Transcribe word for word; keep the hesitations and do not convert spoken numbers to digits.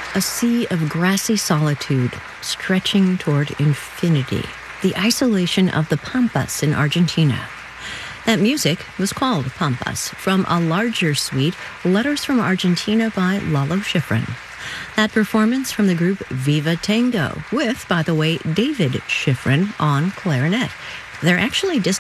a sea of grassy solitude stretching toward infinity, the isolation of the Pampas in Argentina. That music was called Pampas, from a larger suite, Letters from Argentina by Lalo Schifrin. That performance from the group Viva Tango, with, by the way, David Schifrin on clarinet. They're actually dis-